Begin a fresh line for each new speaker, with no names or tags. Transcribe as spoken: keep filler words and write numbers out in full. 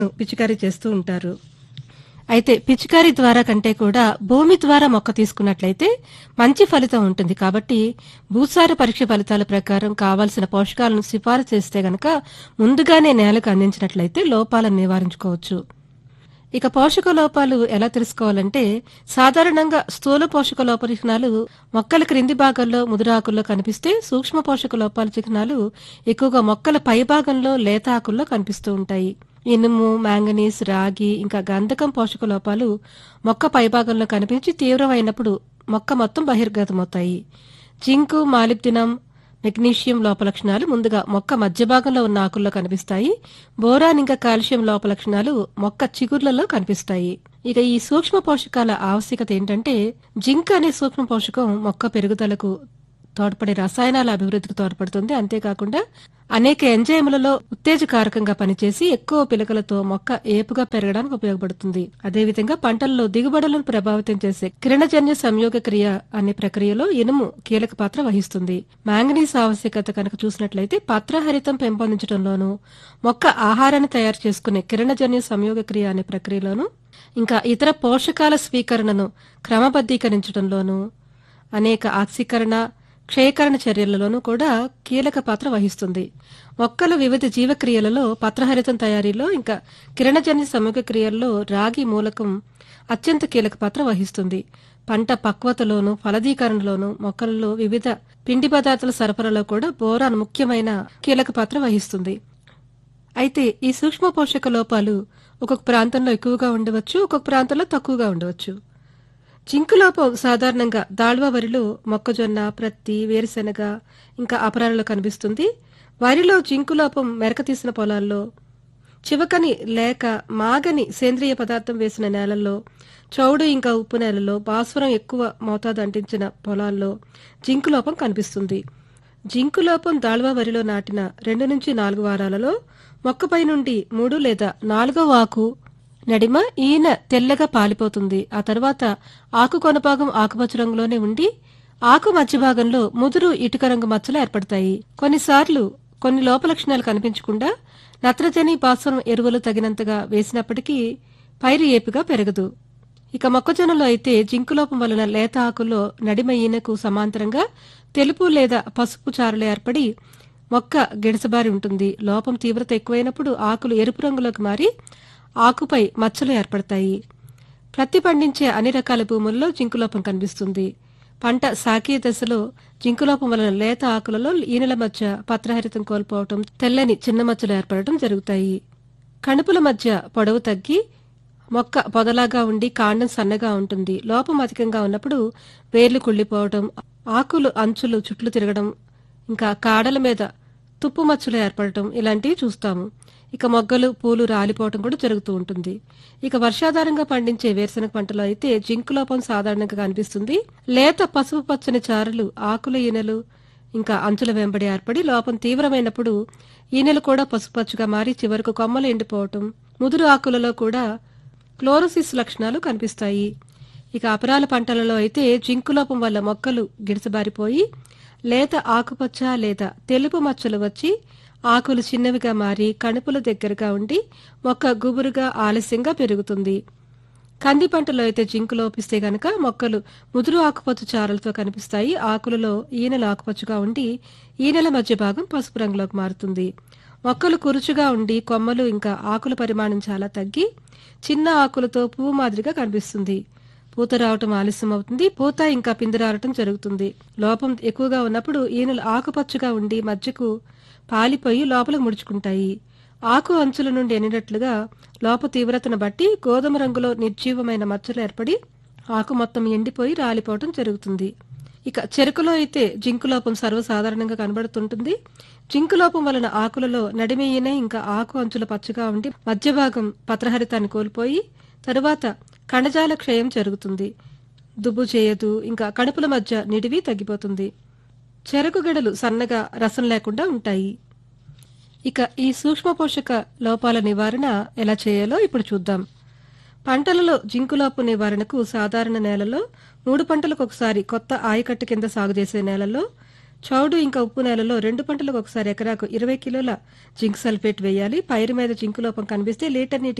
పిచికారీ చేస్తూ ఉంటారు. అయితే పిచికారీ ద్వారా కంటే కూడా భూమి ద్వారా మొక్క తీసుకున్నట్లయితే మంచి ఫలితం ఉంటుంది. కాబట్టి భూసార పరీక్ష ఫలితాల ప్రకారం కావాల్సిన పోషకాలను సిఫారసు చేస్తే గనక ముందుగానే నేలకు అందించినట్లయితే లోపాలను నివారించుకోవచ్చు. ఇక పోషక లోపాలు ఎలా తెలుసుకోవాలంటే సాధారణంగా స్థూల పోషక లోప చిహ్నాలు మొక్కల క్రింది భాగంలో ముదురాకుల్లో కనిపిస్తే సూక్ష్మ పోషక లోపాల చిహ్నాలు ఎక్కువగా మొక్కల పై భాగంలో లేత ఆకుల్లో కనిపిస్తూ ఉంటాయి. ఇనుము, మాంగనీస్, రాగి ఇంకా గంధకం పోషక లోపాలు మొక్క పైభాగంలో కనిపించి తీవ్రమైనప్పుడు మొక్క మొత్తం బహిర్గతమవుతాయి. జింకు, మాలిబ్డినం, మెగ్నీషియం లోప లక్షణాలు ముందుగా మొక్క మధ్య భాగంలో ఉన్న ఆకుల్లో కనిపిస్తాయి. బోరాన్ ఇంకా కాల్షియం లోప లక్షణాలు మొక్క చిగుర్లలో కనిపిస్తాయి. ఇక ఈ సూక్ష్మ పోషకాల ఆవశ్యకత ఏంటంటే జింక్ అనే సూక్ష్మ పోషకం మొక్క పెరుగుదలకు తోడ్పడే రసాయనాల అభివృద్ధికి తోడ్పడుతుంది. అంతేకాకుండా అనేక ఎంజైములలో ఉత్తేజకారకంగా పనిచేసి ఎక్కువ పిలకలతో మొక్క ఏపుగా పెరగడానికి ఉపయోగపడుతుంది. అదేవిధంగా పంటల్లో దిగుబడులను ప్రభావితం చేసే కిరణజన్య సంయోగ క్రియ అనే ప్రక్రియలో ఇనుము కీలక పాత్ర వహిస్తుంది. మాంగనీస్ ఆవశ్యకత కనుక చూసినట్లయితే పత్రహరితం పెంపొందించడంలోనూ మొక్క ఆహారాన్ని తయారు చేసుకునే కిరణజన్య సంయోగ క్రియ అనే ప్రక్రియలోనూ ఇంకా ఇతర పోషకాల స్వీకరణను క్రమబద్ధీకరించడంలోనూ అనేక ఆక్సీకరణ క్షయకరణ చర్యలలోనూ కూడా కీలక పాత్ర వహిస్తుంది. మొక్కల వివిధ జీవక్రియలలో పత్రహరితం తయారీలో ఇంకా కిరణజన్య సమూహ క్రియల్లో రాగి మూలకం అత్యంత కీలక పాత్ర వహిస్తుంది. పంట పక్వతలోను ఫలదీకరణలోను మొక్కలలో వివిధ పిండి పదార్థాల సరఫరాలో కూడా బోరాన్ ముఖ్యమైన కీలక పాత్ర వహిస్తుంది. అయితే ఈ సూక్ష్మ పోషక లోపాలు ఒక్కొక్క ప్రాంతంలో ఎక్కువగా ఉండవచ్చు, ఒక్కొక్క ప్రాంతంలో తక్కువగా ఉండవచ్చు. జింకు లోపం సాధారణంగా దాళ్వా వరిలో, మొక్కజొన్న, ప్రత్తి, వేరుశెనగ ఇంకా అపరాలలో కనిపిస్తుంది. వరిలో జింకు లోపం మెరక తీసిన పొలాల్లో, చివకని లేక మాగని సేంద్రియ పదార్థం వేసిన నేలల్లో, చౌడు ఇంకా ఉప్పు నేలలో, భాస్వరం ఎక్కువ మోతాదు అంటించిన పొలాల్లో జింకు లోపం కనిపిస్తుంది. జింకు లోపం దాళ్వా వరిలో నాటిన రెండు నుంచి నాలుగు వారాలలో మొక్కపై నుండి మూడు లేదా నాలుగో ఆకు నడిమ ఈయన తెల్లగా పాలిపోతుంది. ఆ తర్వాత ఆకు కొనభాగం ఆకుపచ్చ రంగులోనే ఉండి ఆకు మధ్య భాగంలో ముదురు ఇటుక రంగు మచ్చలు ఏర్పడతాయి. కొన్నిసార్లు కొన్ని లోప లక్షణాలు కనిపించకుండా నత్రజని, భాస్వరం ఎరువులు తగినంతగా వేసినప్పటికీ పైరు ఏపుగా పెరగదు. ఇక మొక్కజొన్నలో అయితే జింకు లోపం వలన లేత ఆకుల్లో నడిమ ఈనకు సమాంతరంగా తెలుపు లేదా పసుపు చారలు ఏర్పడి మొక్క గిడసబారి ఉంటుంది. లోపం తీవ్రత ఎక్కువైనప్పుడు ఆకులు ఎరుపు రంగులోకి మారి ఆకుపై మచ్చలు ఏర్పడతాయి. ప్రత్తి పండించే అన్ని రకాల భూముల్లో జింకులోపం కనిపిస్తుంది. పంట సాకీ దశలో జింకులోపం వలన లేత ఆకులలో ఈనెల మధ్య పత్రహరితం కోల్పోవటం, తెల్లని చిన్న మచ్చలు ఏర్పడటం జరుగుతాయి. కణుపుల మధ్య పొడవు తగ్గి మొక్క పొదలాగా ఉండి కాండం సన్నగా ఉంటుంది. లోపం అధికంగా ఉన్నప్పుడు వేర్లు కుళ్ళిపోవడం, ఆకులు అంచులు చుట్లు తిరగడం, ఇంకా కాడల మీద తుప్పు మచ్చలు ఏర్పడటం ఇలాంటివి చూస్తాము. ఇక మొగ్గలు, పూలు రాలిపోవటం కూడా జరుగుతూ ఉంటుంది. ఇక వర్షాధారంగా పండించే వేరుశనగ పంటలో అయితే జింకు లోపం సాధారణంగా కనిపిస్తుంది. లేత పసుపు పచ్చని చారలు ఆకుల ఈనెలు ఇంకా అంచుల వెంబడి ఏర్పడి లోపం తీవ్రమైనప్పుడు ఈనెలు కూడా పసుపచ్చుగా మారి చివరకు కొమ్మలు ఎండిపోవటం, ముదురు ఆకులలో కూడా క్లోరోసిస్ లక్షణాలు కనిపిస్తాయి. ఇక అపరాల పంటలలో అయితే జింకు లోపం వల్ల మొక్కలు గిడసబారిపోయి లేత ఆకుపచ్చ లేదా తెలుపు మచ్చలు వచ్చి ఆకులు చిన్నవిగా మారి కణుపుల దగ్గరగా ఉండి మొక్క గుబురుగా ఆలస్యంగా పెరుగుతుంది. కంది పంటలో అయితే జింకు లోపిస్తే గనక మొక్కలు ముదురు ఆకుపచ్చ చారలతో కనిపిస్తాయి. ఆకులలో ఈనెల ఆకుపచ్చగా ఉండి ఈనెల మధ్య భాగం పసుపు రంగులోకి మారుతుంది. మొక్కలు కురుచుగా ఉండి కొమ్మలు ఇంకా ఆకుల పరిమాణం చాలా తగ్గి చిన్న ఆకులతో పువ్వు మాదిరిగా కనిపిస్తుంది. పూత రావటం ఆలస్యం అవుతుంది. పూత ఇంకా పిండి రావటం జరుగుతుంది. లోపం ఎక్కువగా ఉన్నప్పుడు ఈనెలు ఆకుపచ్చగా ఉండి మధ్యకు పాలిపోయి లోపలకు ముడుచుకుంటాయి. ఆకు అంచుల నుండి ఎనినట్లుగా లోప తీవ్రతను బట్టి గోధుమ రంగులో నిర్జీవమైన మచ్చలు ఏర్పడి ఆకు మొత్తం ఎండిపోయి రాలిపోవటం జరుగుతుంది. ఇక చెరుకులో అయితే జింకు లోపం సర్వసాధారణంగా కనబడుతుంటుంది. జింకు లోపం వలన ఆకులలో నడిమేయన ఇంకా ఆకు అంచుల పచ్చగా ఉండి మధ్య భాగం పత్రహరితాన్ని కోల్పోయి తరువాత కణజాల క్షయం జరుగుతుంది. దుబ్బు చేయదు, ఇంకా కడుపుల మధ్య నిడివి తగ్గిపోతుంది. చెరకు గడలు సన్నగా రసం లేకుండా ఉంటాయి. ఇక ఈ సూక్ష్మ పోషక లోపాల నివారణ ఎలా చేయాలో ఇప్పుడు చూద్దాం. పంటలలో జింకు లోపం నివారణకు సాధారణ నేలలో మూడు పంటలకు ఒకసారి కొత్త ఆయకట్టు కింద సాగు చేసే నేలలో చౌడు ఇంకా ఉప్పు నేలలో రెండు పంటలకు ఒకసారి ఎకరాకు ఇరవై కిలోల జింక్ సల్ఫేట్ వేయాలి. పైరు మీద జింకు లోపం కనిపిస్తే లీటర్ నీటికి